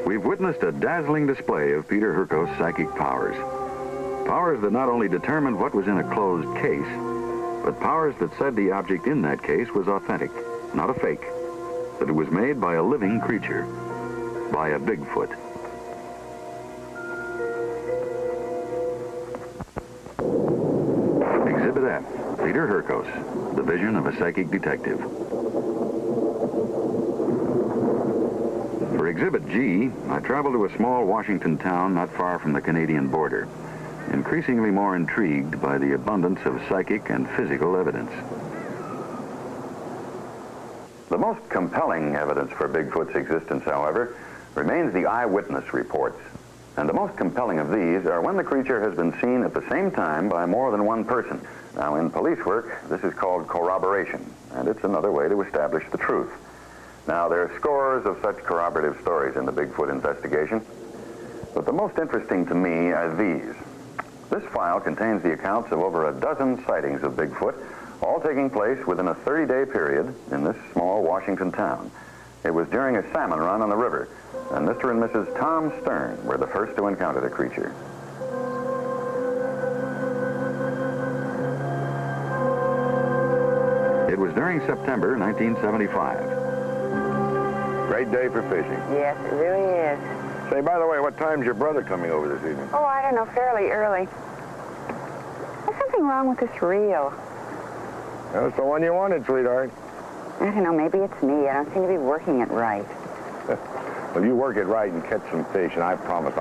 We've witnessed a dazzling display of Peter Hurkos' psychic powers. Powers that not only determined what was in a closed case, but powers that said the object in that case was authentic, not a fake, that it was made by a living creature, by a Bigfoot. Exhibit F, Peter Hurkos, the vision of a psychic detective. For Exhibit G, I traveled to a small Washington town not far from the Canadian border, increasingly more intrigued by the abundance of psychic and physical evidence. The most compelling evidence for Bigfoot's existence, however, remains the eyewitness reports. And the most compelling of these are when the creature has been seen at the same time by more than one person. Now, in police work, this is called corroboration, and it's another way to establish the truth. Now, there are scores of such corroborative stories in the Bigfoot investigation, but the most interesting to me are these. This file contains the accounts of over a dozen sightings of Bigfoot, all taking place within a 30-day period in this small Washington town. It was during a salmon run on the river, and Mr. and Mrs. Tom Stern were the first to encounter the creature. It was during September 1975. Great day for fishing. Yes, it really is. Say, by the way, what time's your brother coming over this evening? Oh, I don't know, fairly early. There's something wrong with this reel. That's the one you wanted, sweetheart. I don't know, maybe it's me. I don't seem to be working it right. Well, you work it right and catch some fish, and I promise